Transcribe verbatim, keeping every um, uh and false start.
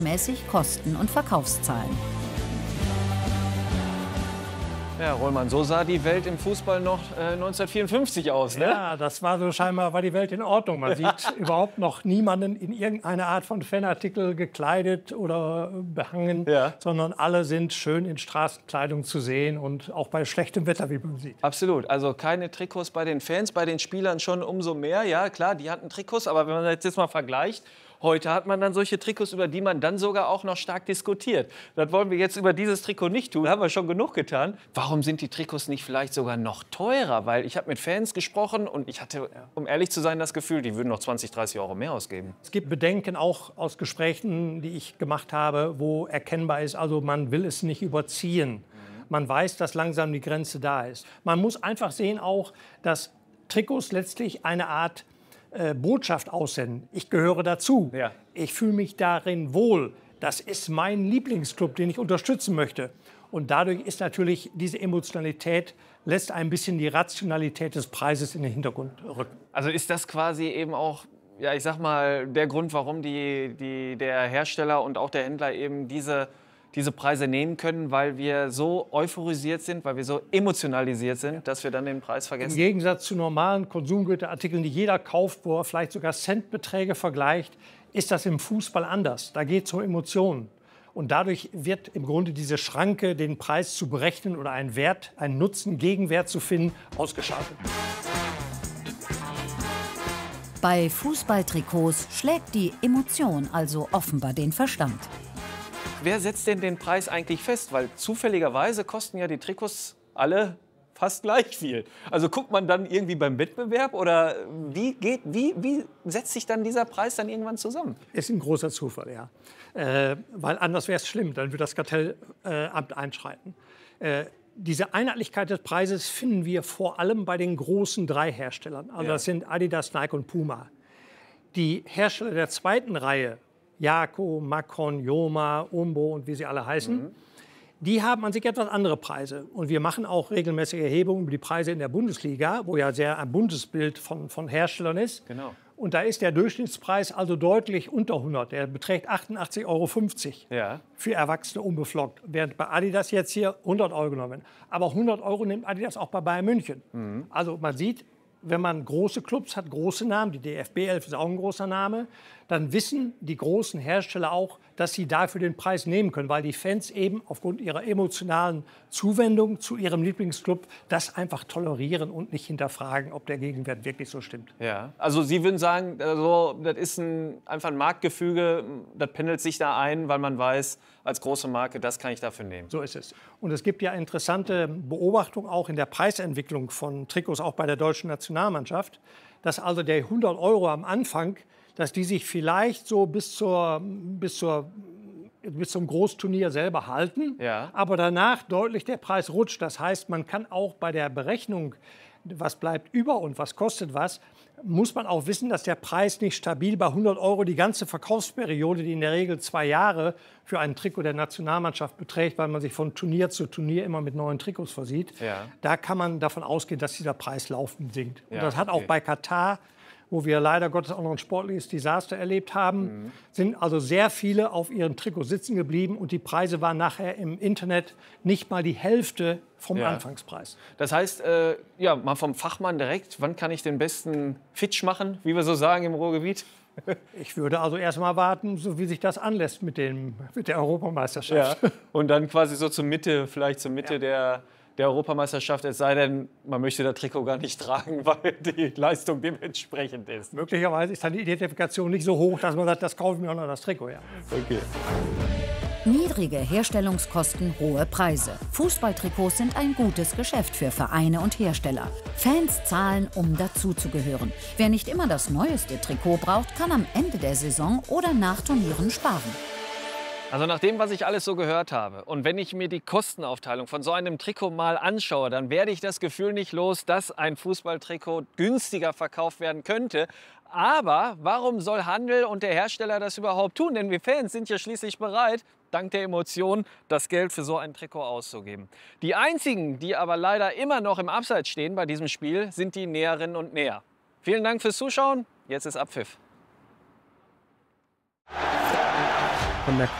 mäßig Kosten und Verkaufszahlen. Ja, Rollmann, so sah die Welt im Fußball noch äh, neunzehnhundertvierundfünfzig aus, ne? Ja, das war so scheinbar, war die Welt in Ordnung. Man sieht überhaupt noch niemanden in irgendeiner Art von Fanartikel gekleidet oder behangen, Ja. sondern alle sind schön in Straßenkleidung zu sehen und auch bei schlechtem Wetter, wie man sieht. Absolut. Also keine Trikots bei den Fans, bei den Spielern schon umso mehr. Ja, klar, die hatten Trikots, aber wenn man das jetzt mal vergleicht, heute hat man dann solche Trikots, über die man dann sogar auch noch stark diskutiert. Das wollen wir jetzt über dieses Trikot nicht tun, haben wir schon genug getan. Warum sind die Trikots nicht vielleicht sogar noch teurer? Weil ich habe mit Fans gesprochen und ich hatte, um ehrlich zu sein, das Gefühl, die würden noch zwanzig, dreißig Euro mehr ausgeben. Es gibt Bedenken auch aus Gesprächen, die ich gemacht habe, wo erkennbar ist, also man will es nicht überziehen. Man weiß, dass langsam die Grenze da ist. Man muss einfach sehen auch, dass Trikots letztlich eine Art Äh, Botschaft aussenden. Ich gehöre dazu. Ja. Ich fühle mich darin wohl. Das ist mein Lieblingsclub, den ich unterstützen möchte. Und dadurch ist natürlich diese Emotionalität, lässt ein bisschen die Rationalität des Preises in den Hintergrund rücken. Also ist das quasi eben auch, ja, ich sag mal, der Grund, warum die, die, der Hersteller und auch der Händler eben diese diese Preise nehmen können, weil wir so euphorisiert sind, weil wir so emotionalisiert sind, dass wir dann den Preis vergessen? Im Gegensatz zu normalen Konsumgüterartikeln, die jeder kauft, wo er vielleicht sogar Centbeträge vergleicht, ist das im Fußball anders. Da geht es um Emotionen. Und dadurch wird im Grunde diese Schranke, den Preis zu berechnen oder einen Wert, einen Nutzen, Gegenwert zu finden, ausgeschaltet. Bei Fußballtrikots schlägt die Emotion also offenbar den Verstand. Wer setzt denn den Preis eigentlich fest? Weil zufälligerweise kosten ja die Trikots alle fast gleich viel. Also guckt man dann irgendwie beim Wettbewerb oder wie, geht, wie, wie setzt sich dann dieser Preis dann irgendwann zusammen? Ist ein großer Zufall, ja. Äh, weil anders wäre es schlimm, dann würde das Kartellamt äh, einschreiten. Äh, diese Einheitlichkeit des Preises finden wir vor allem bei den großen drei Herstellern. Also Ja. das sind Adidas, Nike und Puma. Die Hersteller der zweiten Reihe, Jako, Macron, Joma, Umbo und wie sie alle heißen, mhm. die haben an sich etwas andere Preise. Und wir machen auch regelmäßige Erhebungen über die Preise in der Bundesliga, wo ja sehr ein buntes Bild von, von Herstellern ist. Genau. Und da ist der Durchschnittspreis also deutlich unter hundert. Der beträgt achtundachtzig Euro fünfzig ja. für Erwachsene unbeflockt. Während bei Adidas jetzt hier hundert Euro genommen wird. Aber hundert Euro nimmt Adidas auch bei Bayern München. Mhm. Also man sieht, wenn man große Clubs hat, große Namen, die D F B elf ist auch ein großer Name, dann wissen die großen Hersteller auch, dass sie dafür den Preis nehmen können, weil die Fans eben aufgrund ihrer emotionalen Zuwendung zu ihrem Lieblingsclub das einfach tolerieren und nicht hinterfragen, ob der Gegenwert wirklich so stimmt. Ja. Also Sie würden sagen, also, das ist ein, einfach ein Marktgefüge, das pendelt sich da ein, weil man weiß, als große Marke, das kann ich dafür nehmen. So ist es. Und es gibt ja interessante Beobachtungen auch in der Preisentwicklung von Trikots, auch bei der deutschen Nationalmannschaft, dass also der hundert Euro am Anfang, dass die sich vielleicht so bis, zur, bis, zur, bis zum Großturnier selber halten, ja. aber danach deutlich der Preis rutscht. Das heißt, man kann auch bei der Berechnung, was bleibt über und was kostet was, muss man auch wissen, dass der Preis nicht stabil bei hundert Euro die ganze Verkaufsperiode, die in der Regel zwei Jahre für ein Trikot der Nationalmannschaft beträgt, weil man sich von Turnier zu Turnier immer mit neuen Trikots versieht. Ja. Da kann man davon ausgehen, dass dieser Preis laufend sinkt. Und ja, das hat okay. auch bei Katar, wo wir leider Gottes auch noch ein sportliches Desaster erlebt haben, mhm. sind also sehr viele auf ihren Trikots sitzen geblieben und die Preise waren nachher im Internet nicht mal die Hälfte vom ja. Anfangspreis. Das heißt, äh, ja, mal vom Fachmann direkt, wann kann ich den besten Fitch machen, wie wir so sagen im Ruhrgebiet? Ich würde also erst mal warten, so wie sich das anlässt mit, dem, mit der Europameisterschaft. Ja. Und dann quasi so zur Mitte, vielleicht zur Mitte ja. der... der Europameisterschaft, es sei denn, man möchte das Trikot gar nicht tragen, weil die Leistung dementsprechend ist. Möglicherweise ist dann die Identifikation nicht so hoch, dass man sagt, das kaufe ich mir auch noch das Trikot. Ja. Okay. Niedrige Herstellungskosten, hohe Preise. Fußballtrikots sind ein gutes Geschäft für Vereine und Hersteller. Fans zahlen, um dazuzugehören. Wer nicht immer das neueste Trikot braucht, kann am Ende der Saison oder nach Turnieren sparen. Also nach dem, was ich alles so gehört habe und wenn ich mir die Kostenaufteilung von so einem Trikot mal anschaue, dann werde ich das Gefühl nicht los, dass ein Fußballtrikot günstiger verkauft werden könnte. Aber warum soll Handel und der Hersteller das überhaupt tun? Denn wir Fans sind ja schließlich bereit, dank der Emotionen, das Geld für so ein Trikot auszugeben. Die einzigen, die aber leider immer noch im Abseits stehen bei diesem Spiel, sind die Näherinnen und Näher. Vielen Dank fürs Zuschauen. Jetzt ist Abpfiff. von der